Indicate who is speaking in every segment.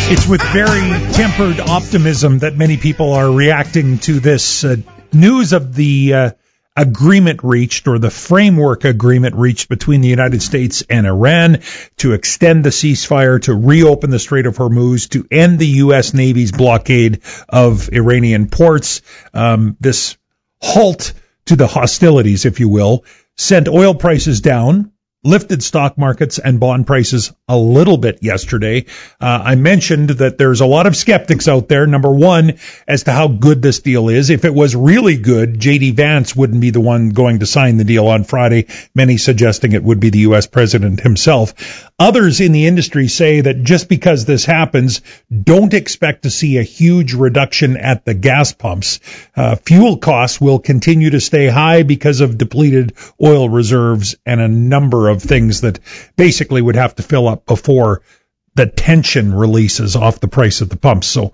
Speaker 1: It's with very tempered optimism that many people are reacting to this news of the agreement reached, or the framework agreement reached between the United States and Iran to extend the ceasefire, to reopen the Strait of Hormuz, to end the U.S. Navy's blockade of Iranian ports. This halt to the hostilities, if you will, sent oil prices down, lifted stock markets and bond prices a little bit yesterday. I mentioned that there's a lot of skeptics out there, number one, as to how good this deal is. If it was really good, J.D. Vance wouldn't be the one going to sign the deal on Friday, many suggesting it would be the U.S. president himself. Others in the industry say that just because this happens, don't expect to see a huge reduction at the gas pumps. Fuel costs will continue to stay high because of depleted oil reserves and a number of things that basically would have to fill up before the tension releases off the price at the pumps. So,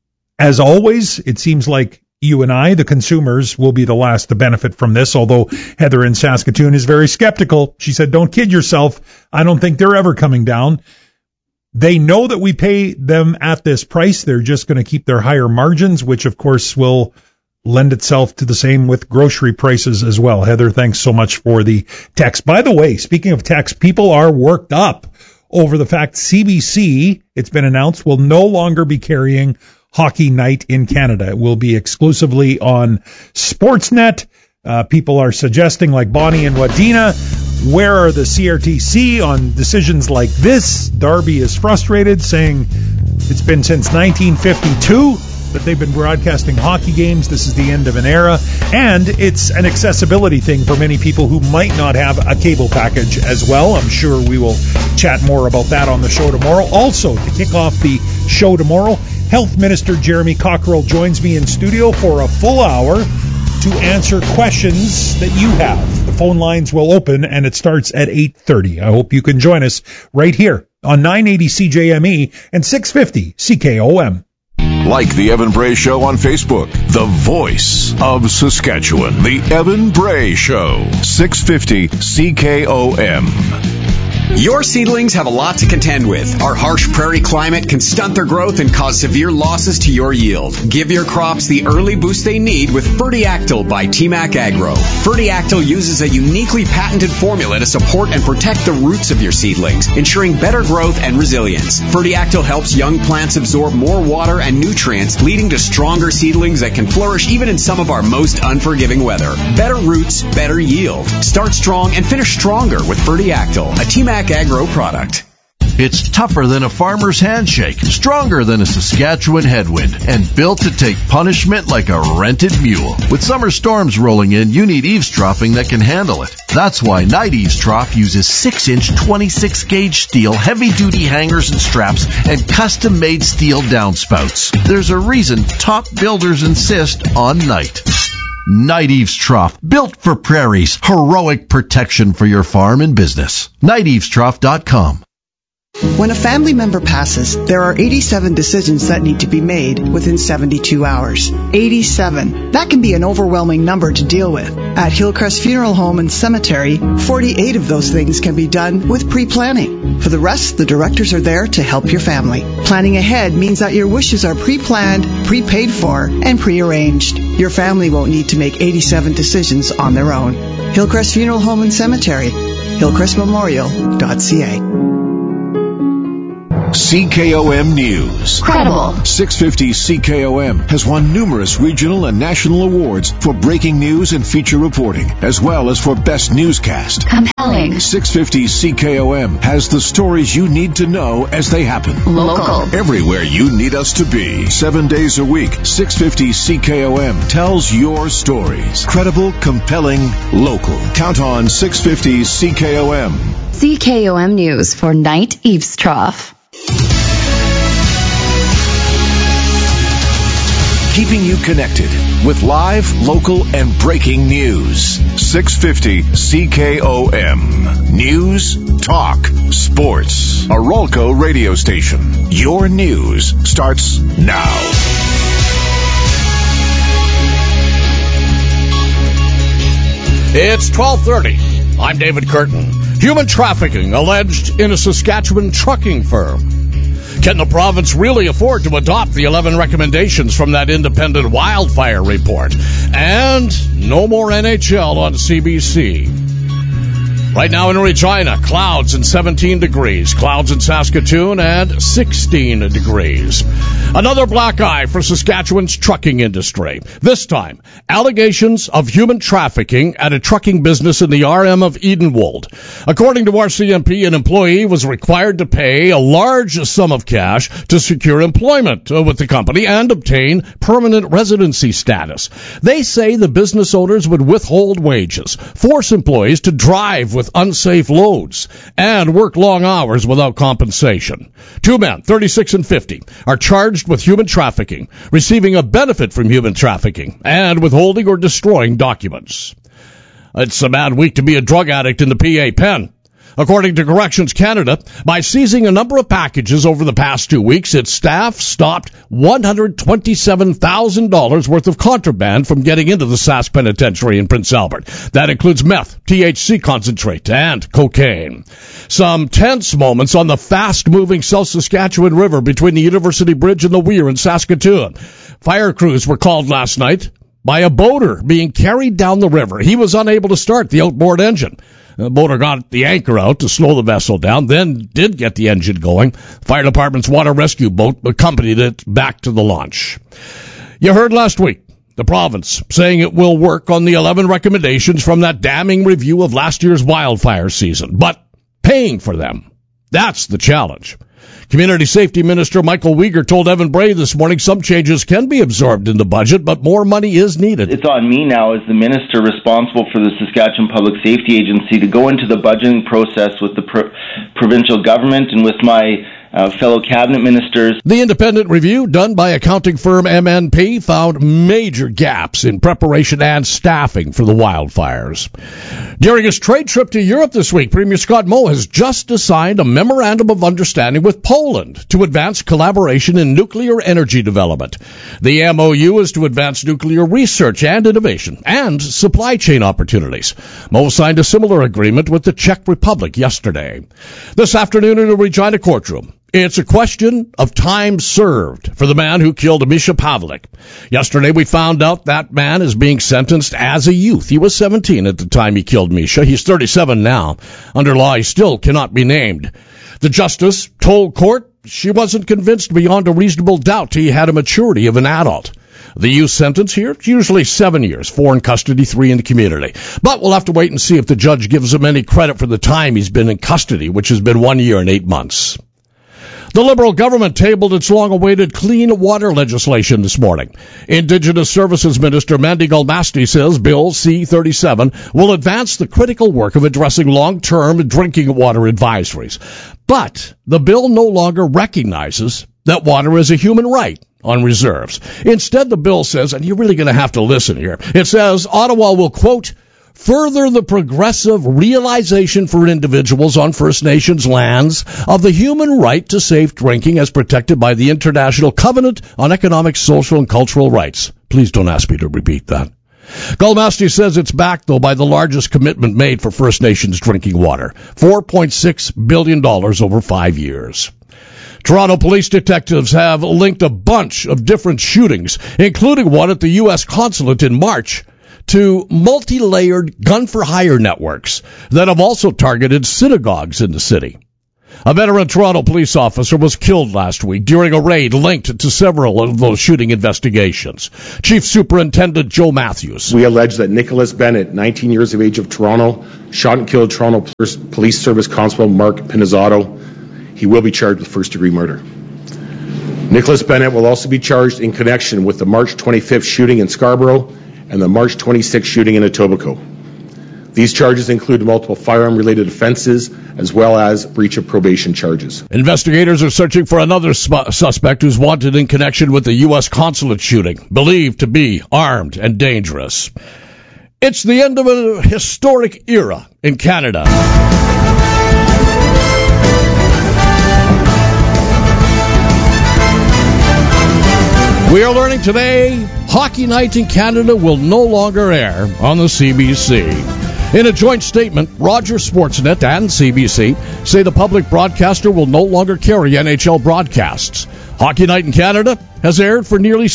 Speaker 1: as always, it seems like you and I, the consumers, will be the last to benefit from this, although Heather in Saskatoon is very skeptical. She said, don't kid yourself. I don't think they're ever coming down. They know that we pay them at this price. They're just going to keep their higher margins, which, of course, will lend itself to the same with grocery prices as well. Heather, thanks so much for the text. By the way, speaking of text, people are worked up over the fact CBC, it's been announced, will no longer be carrying Hockey Night in Canada. It will be exclusively on Sportsnet. People are suggesting, like Bonnie and Wadena, where are the CRTC on decisions like this? Darby is frustrated, saying it's been since 1952 that they've been broadcasting hockey games. This is the end of an era. And it's an accessibility thing for many people who might not have a cable package as well. I'm sure we will chat more about that on the show tomorrow. Also, to kick off the show tomorrow, Health Minister Jeremy Cockrell joins me in studio for a full hour to answer questions that you have. The phone lines will open, and it starts at 8:30. I hope you can join us right here on 980 CJME and 650 CKOM.
Speaker 2: Like the Evan Bray Show on Facebook, the voice of Saskatchewan, the Evan Bray Show, 650 CKOM.
Speaker 3: Your seedlings have a lot to contend with. Our harsh prairie climate can stunt their growth and cause severe losses to your yield. Give your crops the early boost they need with Fertiactyl by TMAC Agro. Fertiactyl uses a uniquely patented formula to support and protect the roots of your seedlings, ensuring better growth and resilience. Fertiactyl helps young plants absorb more water and nutrients, leading to stronger seedlings that can flourish even in some of our most unforgiving weather. Better roots, better yield. Start strong and finish stronger with Fertiactyl, a TMAC Agro product.
Speaker 4: It's tougher than a farmer's handshake, stronger than a Saskatchewan headwind, and built to take punishment like a rented mule. With summer storms rolling in, you need eavesdropping that can handle it. That's why Night Eavesdrop uses 6-inch 26-gauge steel, heavy-duty hangers and straps, and custom-made steel downspouts. There's a reason top builders insist on Night. Night Eavesdrop, built for prairies, heroic protection for your farm and business. NightEavesdrop.com.
Speaker 5: When a family member passes, there are 87 decisions that need to be made within 72 hours. 87. That can be an overwhelming number to deal with. At Hillcrest Funeral Home and Cemetery, 48 of those things can be done with pre-planning. For the rest, the directors are there to help your family. Planning ahead means that your wishes are pre-planned, prepaid for, and pre-arranged. Your family won't need to make 87 decisions on their own. Hillcrest Funeral Home and Cemetery, hillcrestmemorial.ca.
Speaker 2: CKOM News.
Speaker 6: Credible.
Speaker 2: 650 CKOM has won numerous regional and national awards for breaking news and feature reporting, as well as for best newscast.
Speaker 6: Compelling.
Speaker 2: 650 CKOM has the stories you need to know as they happen.
Speaker 6: Local.
Speaker 2: Everywhere you need us to be. 7 days a week, 650 CKOM tells your stories. Credible, compelling, local. Count on 650 CKOM.
Speaker 6: CKOM News for Night Eavesdrop.
Speaker 2: Keeping you connected with live, local, and breaking news. 650 CKOM. News, talk, sports. A Rolco radio station. Your news starts now.
Speaker 7: It's 12:30. I'm David Curtin. Human trafficking alleged in a Saskatchewan trucking firm. Can the province really afford to adopt the 11 recommendations from that independent wildfire report? And no more NHL on CBC. Right now in Regina, clouds and 17 degrees. Clouds in Saskatoon and 16 degrees. Another black eye for Saskatchewan's trucking industry. This time, allegations of human trafficking at a trucking business in the RM of Edenwold. According to RCMP, an employee was required to pay a large sum of cash to secure employment with the company and obtain permanent residency status. They say the business owners would withhold wages, force employees to drive with unsafe loads, and work long hours without compensation. Two men, 36 and 50, are charged with human trafficking, receiving a benefit from human trafficking, and withholding or destroying documents. It's a bad week to be a drug addict in the PA pen. According to Corrections Canada, by seizing a number of packages over the past 2 weeks, its staff stopped $127,000 worth of contraband from getting into the Sask Penitentiary in Prince Albert. That includes meth, THC concentrate, and cocaine. Some tense moments on the fast-moving South Saskatchewan River between the University Bridge and the Weir in Saskatoon. Fire crews were called last night by a boater being carried down the river. He was unable to start the outboard engine. The boater got the anchor out to slow the vessel down, then did get the engine going. Fire department's water rescue boat accompanied it back to the launch. You heard last week the province saying it will work on the 11 recommendations from that damning review of last year's wildfire season, but paying for them, that's the challenge. Community Safety Minister Michael Uyghur told Evan Bray this morning some changes can be absorbed in the budget, but more money is needed.
Speaker 8: It's on me now as the minister responsible for the Saskatchewan Public Safety Agency to go into the budgeting process with the provincial government and with my fellow cabinet ministers.
Speaker 7: The independent review done by accounting firm MNP found major gaps in preparation and staffing for the wildfires. During his trade trip to Europe this week, Premier Scott Moe has just signed a memorandum of understanding with Poland to advance collaboration in nuclear energy development. The MOU is to advance nuclear research and innovation and supply chain opportunities. Moe signed a similar agreement with the Czech Republic yesterday. This afternoon in a Regina courtroom, it's a question of time served for the man who killed Misha Pavlik. Yesterday we found out that man is being sentenced as a youth. He was 17 at the time he killed Misha. He's 37 now. Under law, he still cannot be named. The justice told court she wasn't convinced beyond a reasonable doubt he had a maturity of an adult. The youth sentence here, usually 7 years, 4 in custody, 3 in the community. But we'll have to wait and see if the judge gives him any credit for the time he's been in custody, which has been 1 year and 8 months. The Liberal government tabled its long-awaited clean water legislation this morning. Indigenous Services Minister Mandy Galmasti says Bill C-37 will advance the critical work of addressing long-term drinking water advisories. But the bill no longer recognizes that water is a human right on reserves. Instead, the bill says, and you're really going to have to listen here, it says Ottawa will, quote, further the progressive realization for individuals on First Nations lands of the human right to safe drinking as protected by the International Covenant on Economic, Social, and Cultural Rights. Please don't ask me to repeat that. Galmasti says it's backed, though, by the largest commitment made for First Nations drinking water, $4.6 billion over 5 years. Toronto police detectives have linked a bunch of different shootings, including one at the U.S. consulate in March, to multi-layered gun-for-hire networks that have also targeted synagogues in the city. A veteran Toronto police officer was killed last week during a raid linked to several of those shooting investigations. Chief Superintendent Joe Matthews.
Speaker 9: We allege that Nicholas Bennett, 19 years of age, of Toronto, shot and killed Toronto Police Service Constable Mark Pinizzato. He will be charged with first-degree murder. Nicholas Bennett will also be charged in connection with the March 25th shooting in Scarborough and the March 26th shooting in Etobicoke. These charges include multiple firearm-related offenses as well as breach of probation charges.
Speaker 7: Investigators are searching for another suspect who's wanted in connection with the U.S. consulate shooting, believed to be armed and dangerous. It's the end of a historic era in Canada. We are learning today, Hockey Night in Canada will no longer air on the CBC. In a joint statement, Rogers Sportsnet and CBC say the public broadcaster will no longer carry NHL broadcasts. Hockey Night in Canada has aired for nearly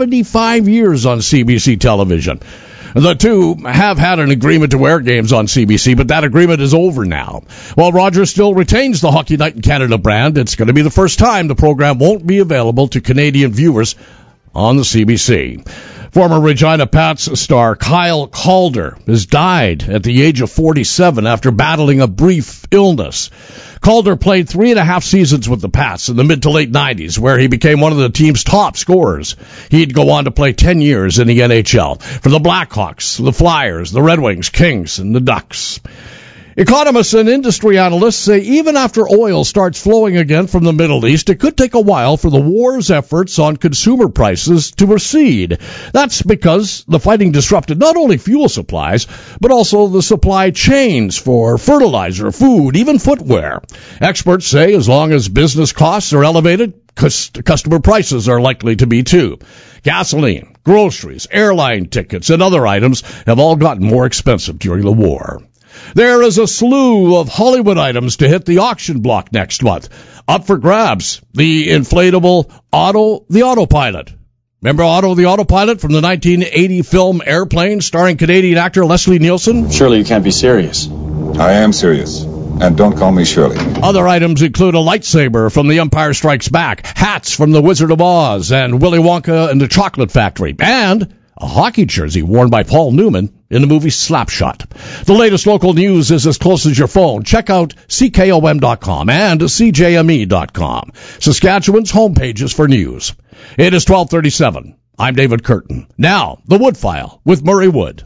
Speaker 7: 75 years on CBC television. The two have had an agreement to air games on CBC, but that agreement is over now. While Rogers still retains the Hockey Night in Canada brand, it's going to be the first time the program won't be available to Canadian viewers on the CBC. Former Regina Pats star Kyle Calder has died at the age of 47 after battling a brief illness. Calder played 3.5 seasons with the Pats in the mid to late 90s, where he became one of the team's top scorers. He'd go on to play 10 years in the NHL for the Blackhawks, the Flyers, the Red Wings, Kings, and the Ducks. Economists and industry analysts say even after oil starts flowing again from the Middle East, it could take a while for the war's efforts on consumer prices to recede. That's because the fighting disrupted not only fuel supplies, but also the supply chains for fertilizer, food, even footwear. Experts say as long as business costs are elevated, customer prices are likely to be too. Gasoline, groceries, airline tickets, and other items have all gotten more expensive during the war. There is a slew of Hollywood items to hit the auction block next month. Up for grabs, the inflatable Otto the Autopilot. Remember Otto the Autopilot from the 1980 film Airplane, starring Canadian actor Leslie Nielsen?
Speaker 10: Surely you can't be serious.
Speaker 11: I am serious. And don't call me Shirley.
Speaker 7: Other items include a lightsaber from The Empire Strikes Back, hats from The Wizard of Oz and Willy Wonka and the Chocolate Factory, and a hockey jersey worn by Paul Newman in the movie Slapshot. The latest local news is as close as your phone. Check out CKOM.com and CJME.com, Saskatchewan's homepages for news. It is 12:37. I'm David Curtin. Now, the Wood File with Murray Wood.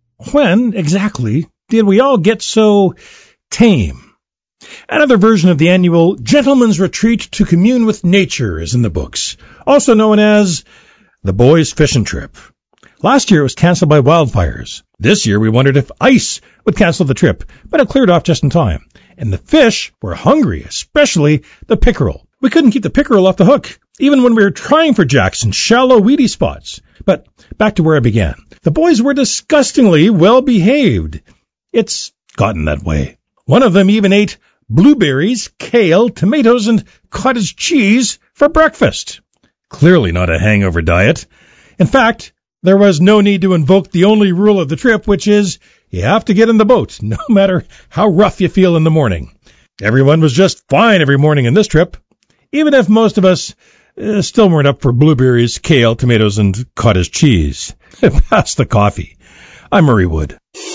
Speaker 1: When exactly did we all get so tame? Another version of the annual Gentleman's Retreat to Commune with Nature is in the books, also known as the Boys Fishing Trip. Last year it was canceled by wildfires. This year we wondered if ice would cancel the trip, but it cleared off just in time. And the fish were hungry, especially the pickerel. We couldn't keep the pickerel off the hook, even when we were trying for jacks in shallow, weedy spots. But back to where I began. The boys were disgustingly well behaved. It's gotten that way. One of them even ate blueberries, kale, tomatoes, and cottage cheese for breakfast. Clearly not a hangover diet. In fact, there was no need to invoke the only rule of the trip, which is you have to get in the boat, no matter how rough you feel in the morning. Everyone was just fine every morning in this trip, even if most of us still weren't up for blueberries, kale, tomatoes, and cottage cheese. Pass the coffee. I'm Murray Wood.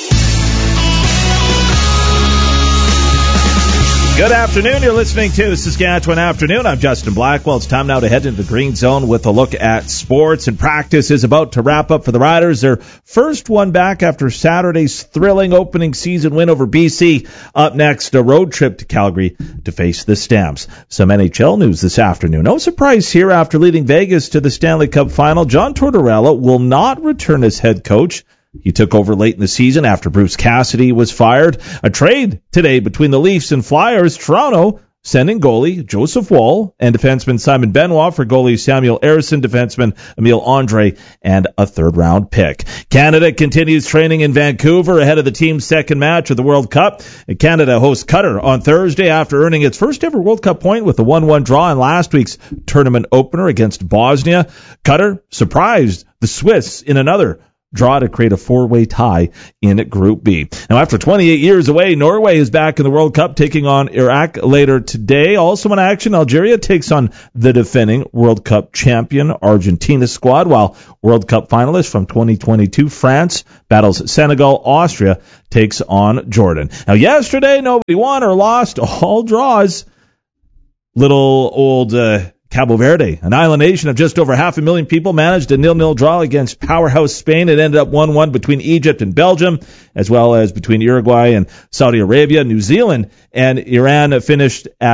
Speaker 12: Good afternoon. You're listening to Saskatchewan Afternoon. I'm Justin Blackwell. It's time now to head into the Green Zone with a look at sports. And practice is about to wrap up for the Riders. Their first one back after Saturday's thrilling opening season win over BC. Up next, a road trip to Calgary to face the Stamps. Some NHL news this afternoon. No surprise here after leading Vegas to the Stanley Cup final. John Tortorella will not return as head coach. He took over late in the season after Bruce Cassidy was fired. A trade today between the Leafs and Flyers. Toronto sending goalie Joseph Woll and defenseman Simon Benoit for goalie Samuel Ersson, defenseman Emile Andre, and a third-round pick. Canada continues training in Vancouver ahead of the team's second match of the World Cup. Canada hosts Qatar on Thursday after earning its first-ever World Cup point with a 1-1 draw in last week's tournament opener against Bosnia. Qatar surprised the Swiss in another draw to create a four-way tie in Group B. Now, after 28 years away, Norway is back in the World Cup, taking on Iraq later today. Also in action, Algeria takes on the defending World Cup champion Argentina squad, while World Cup finalists from 2022, France, battles Senegal. Austria takes on Jordan. Now, yesterday, nobody won or lost, all draws. Little old Cabo Verde, an island nation of just over 500,000 people, managed a 0-0 draw against powerhouse Spain. It ended up 1-1 between Egypt and Belgium, as well as between Uruguay and Saudi Arabia. New Zealand and Iran finished at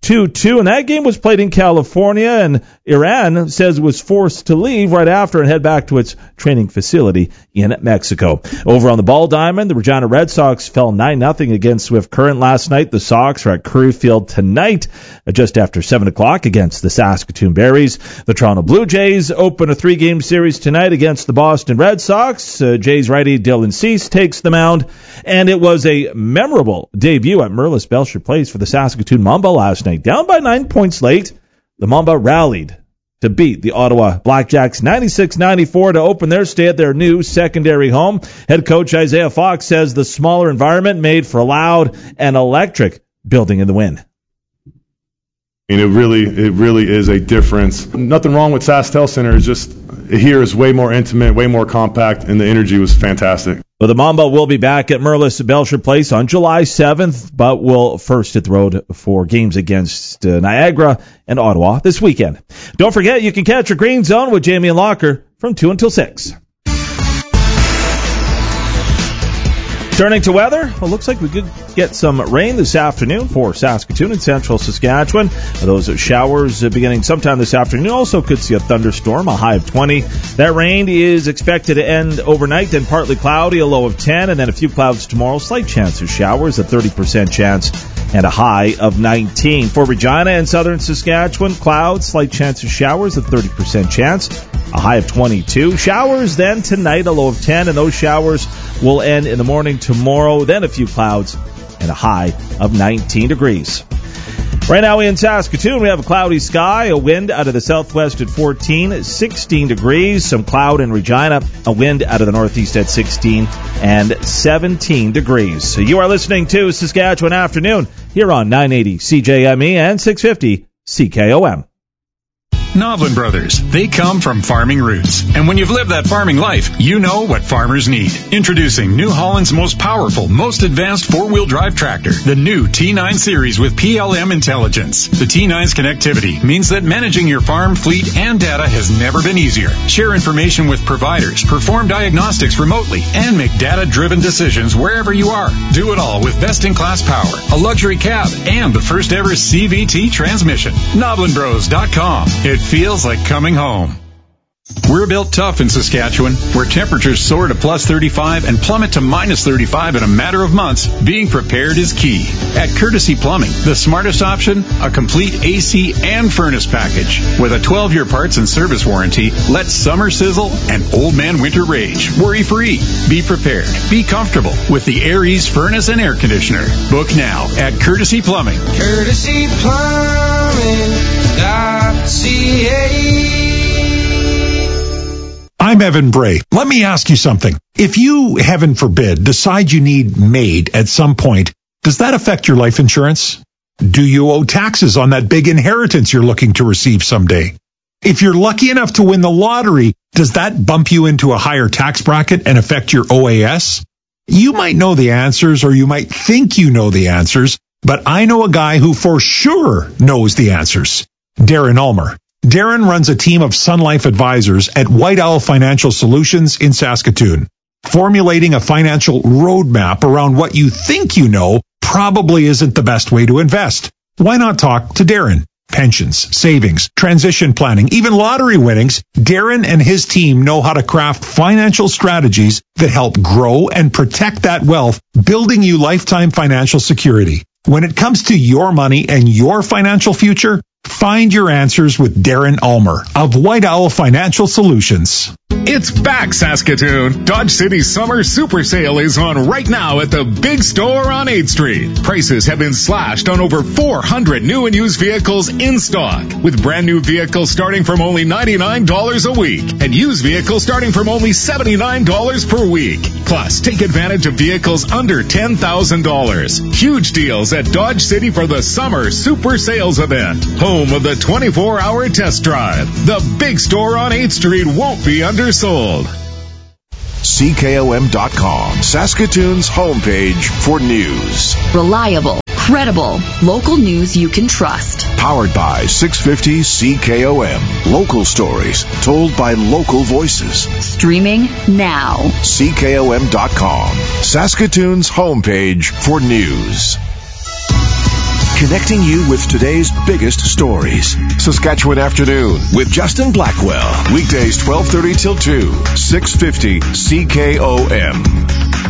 Speaker 12: 2-2, and that game was played in California, and Iran says it was forced to leave right after and head back to its training facility in Mexico. Over on the Ball Diamond, the Regina Red Sox fell 9-0 against Swift Current last night. The Sox are at Curry Field tonight, just after 7 o'clock against the Saskatoon Berries. The Toronto Blue Jays open a 3-game series tonight against the Boston Red Sox. Jays righty Dylan Cease takes the mound, and it was a memorable debut at Merlis Belcher Place for the Saskatoon Mamba last night. Down by 9 points late, the Mamba rallied to beat the Ottawa Blackjacks 96-94 to open their stay at their new secondary home. Head coach Isaiah Fox says the smaller environment made for a loud and electric building in the win.
Speaker 10: It really is a difference. Nothing wrong with SaskTel Center. It's just here is way more intimate, way more compact, and the energy was fantastic.
Speaker 12: Well, the Mamba will be back at Merlis Belcher Place on July 7th, but will first hit the road for games against Niagara and Ottawa this weekend. Don't forget, you can catch your Green Zone with Jamie and Locker from 2 until 6. Turning to weather, well, looks like we could get some rain this afternoon for Saskatoon and central Saskatchewan. Those showers beginning sometime this afternoon. Also could see a thunderstorm, a high of 20. That rain is expected to end overnight, then partly cloudy, a low of 10, and then a few clouds tomorrow. Slight chance of showers, a 30% chance, and a high of 19. For Regina and southern Saskatchewan, clouds, slight chance of showers, a 30% chance, a high of 22. Showers then tonight, a low of 10, and those showers will end in the morning tomorrow, then a few clouds and a high of 19 degrees. Right now in Saskatoon, we have a cloudy sky, a wind out of the southwest at 14, 16 degrees, some cloud in Regina, a wind out of the northeast at 16 and 17 degrees. So you are listening to Saskatchewan Afternoon here on 980 CJME and 650 CKOM.
Speaker 13: Novlin Brothers. They come from farming roots. And when you've lived that farming life, you know what farmers need. Introducing New Holland's most powerful, most advanced four-wheel drive tractor, the new T9 series with PLM intelligence. The T9's connectivity means that managing your farm, fleet, and data has never been easier. Share information with providers, perform diagnostics remotely, and make data-driven decisions wherever you are. Do it all with best-in-class power, a luxury cab, and the first-ever CVT transmission. NoblinBros.com. It feels like coming home. We're built tough in Saskatchewan, where temperatures soar to plus 35 and plummet to minus 35 in a matter of months. Being prepared is key. At Courtesy Plumbing, the smartest option, a complete AC and furnace package. With a 12-year parts and service warranty, let summer sizzle and old man winter rage. Worry-free. Be prepared. Be comfortable with the Aries furnace and air conditioner. Book now at Courtesy Plumbing. CourtesyPlumbing.ca.
Speaker 1: I'm Evan Bray. Let me ask you something. If you, heaven forbid, decide you need MAID at some point, does that affect your life insurance? Do you owe taxes on that big inheritance you're looking to receive someday? If you're lucky enough to win the lottery, does that bump you into a higher tax bracket and affect your OAS? You might know the answers, or you might think you know the answers, but I know a guy who for sure knows the answers. Darren Ulmer. Darren runs a team of Sun Life advisors at White Owl Financial Solutions in Saskatoon. Formulating a financial roadmap around what you think you know probably isn't the best way to invest. Why not talk to Darren? Pensions, savings, transition planning, even lottery winnings, Darren and his team know how to craft financial strategies that help grow and protect that wealth, building you lifetime financial security. When it comes to your money and your financial future, find your answers with Darren Ulmer of White Owl Financial Solutions.
Speaker 14: It's back, Saskatoon. Dodge City's summer super sale is on right now at the big store on 8th Street. Prices have been slashed on over 400 new and used vehicles in stock, with brand new vehicles starting from only $99 a week and used vehicles starting from only $79 per week. Plus, take advantage of vehicles under $10,000. Huge deals at Dodge City for the summer super sales event. Home of the 24-hour test drive. The big store on 8th Street won't be undersold.
Speaker 2: CKOM.com, Saskatoon's homepage for news.
Speaker 6: Reliable, credible, local news you can trust.
Speaker 2: Powered by 650 CKOM. Local stories told by local voices.
Speaker 6: Streaming now.
Speaker 2: CKOM.com, Saskatoon's homepage for news. connecting you with today's biggest stories. Saskatchewan Afternoon with Justin Blackwell. Weekdays 12:30 till 2, 650 CKOM.